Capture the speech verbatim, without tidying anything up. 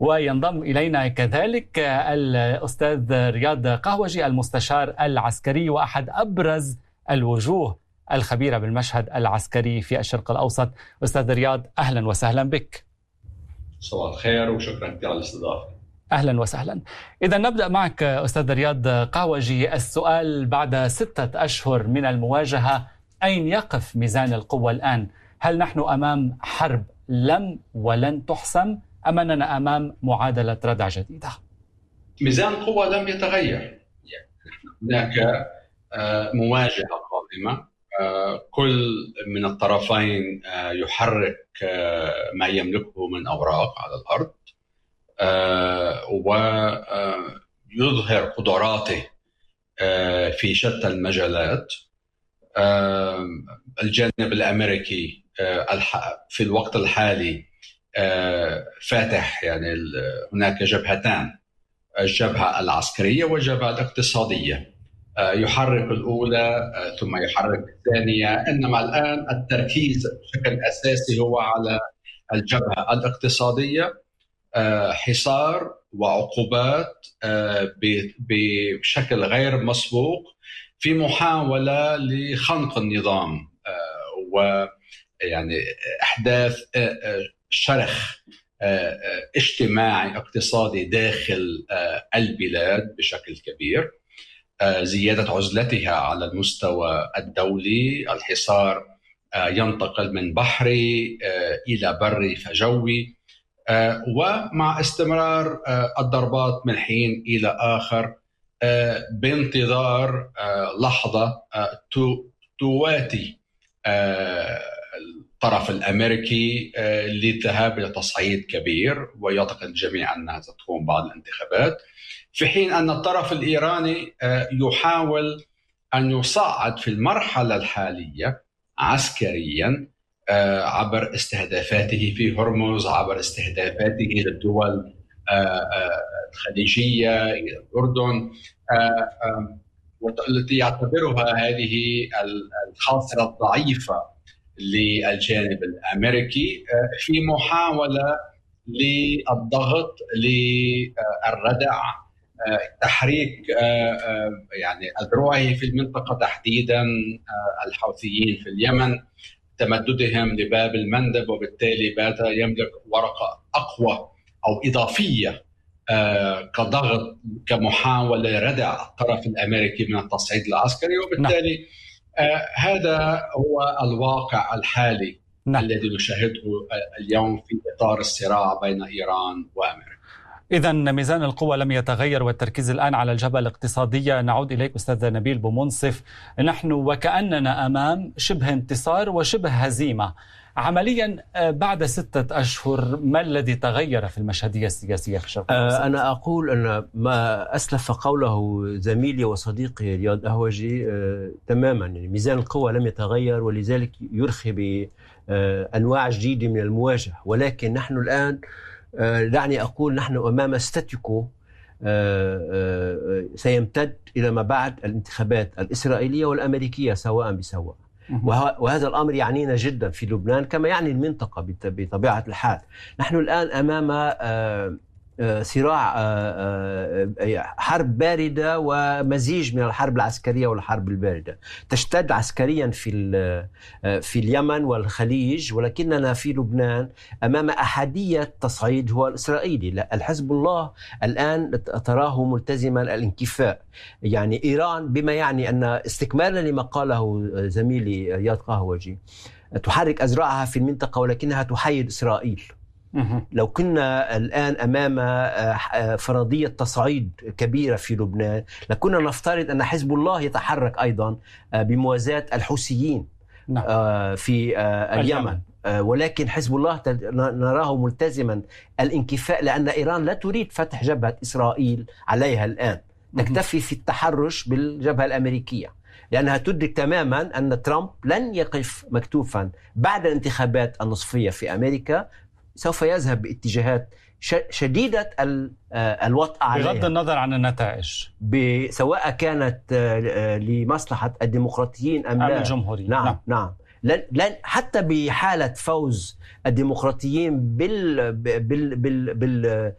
وينضم إلينا كذلك الأستاذ رياض قهوجي المستشار العسكري وأحد أبرز الوجوه الخبيرة بالمشهد العسكري في الشرق الأوسط. أستاذ رياض، أهلا وسهلا بك. صباح الخير وشكرا كثير على الاستضافة. أهلا وسهلا. إذا نبدأ معك أستاذ رياض قهوجي. السؤال بعد ستة أشهر من المواجهة، أين يقف ميزان القوة الآن؟ هل نحن أمام حرب لم ولن تحسم أم أننا أمام معادلة ردع جديدة؟ ميزان القوة لم يتغير، هناك مواجهة قائمة، كل من الطرفين يحرك ما يملكه من أوراق على الأرض ويظهر قدراته في شتى المجالات. الجانب الأمريكي في الوقت الحالي فاتح، يعني هناك جبهتان، الجبهة العسكرية والجبهة الاقتصادية، يحرك الأولى ثم يحرك الثانية، إنما الآن التركيز بشكل أساسي هو على الجبهة الاقتصادية، حصار وعقوبات بشكل غير مسبوق في محاولة لخنق النظام ويعني إحداث شرخ اجتماعي اقتصادي داخل البلاد بشكل كبير، زيادة عزلتها على المستوى الدولي، الحصار ينتقل من بحري إلى بري فجوي، ومع استمرار الضربات من حين إلى آخر بانتظار لحظة تواتي الطرف الأمريكي للذهاب إلى تصعيد كبير، ويعتقد الجميع أنها ستكون بعد الانتخابات، في حين أن الطرف الإيراني يحاول أن يصعد في المرحلة الحالية عسكريا عبر استهدافاته في هرمز، عبر استهدافاته للدول الخليجية إلى الأردن، والتي يعتبرها هذه الخاصرة الضعيفة للجانب الأمريكي في محاولة للضغط للردع، تحريك يعني أذرعه في المنطقة، تحديدا الحوثيين في اليمن، تمددهم لباب المندب، وبالتالي بات يملك ورقة أقوى أو إضافية كضغط كمحاولة لردع الطرف الأمريكي من التصعيد العسكري، وبالتالي نعم. هذا هو الواقع الحالي نعم. الذي نشاهده اليوم في إطار الصراع بين إيران وأمريكا. إذن ميزان القوى لم يتغير والتركيز الآن على الجبهة الاقتصادية. نعود إليك أستاذ نبيل بومنصف. نحن وكأننا أمام شبه انتصار وشبه هزيمة. عمليا بعد ستة أشهر ما الذي تغير في المشهدية السياسية في الشرق الأوسط؟ أنا أقول أن ما أسلف قوله زميلي وصديقي رياض قهوجي تماما، يعني ميزان القوى لم يتغير، ولذلك يرخي بأنواع جديدة من المواجهة، ولكن نحن الآن دعني أقول نحن أمام ستاتيكو سيمتد إلى ما بعد الانتخابات الإسرائيلية والأمريكية سواء بسواء، وهذا الأمر يعنينا جدا في لبنان كما يعني المنطقة بطبيعة الحال. نحن الآن أمام صراع حرب باردة ومزيج من الحرب العسكرية والحرب الباردة، تشتد عسكريا في في اليمن والخليج، ولكننا في لبنان أمام أحادية تصعيد هو الإسرائيلي. الحزب الله الآن تراه ملتزما الانكفاء، يعني إيران، بما يعني أن استكمالا لما قاله زميلي رياض قهوجي تحرك أذرعها في المنطقة ولكنها تحيد إسرائيل. لو كنا الآن أمام فرضية تصعيد كبيرة في لبنان لكنا نفترض أن حزب الله يتحرك أيضا بموازاة الحوثيين في اليمن، ولكن حزب الله نراه ملتزما الانكفاء، لأن إيران لا تريد فتح جبهة إسرائيل عليها الآن، تكتفي في التحرش بالجبهة الأمريكية، لأنها تدرك تماما أن ترامب لن يقف مكتوفا بعد الانتخابات النصفية في أمريكا، سوف يذهب باتجاهات شديدة الوطأ عليها بغض النظر عن النتائج، سواء كانت لمصلحة الديمقراطيين أم لا. الجمهوريين. نعم نعم, نعم. لن لن حتى بحالة فوز الديمقراطيين بال بال بال بال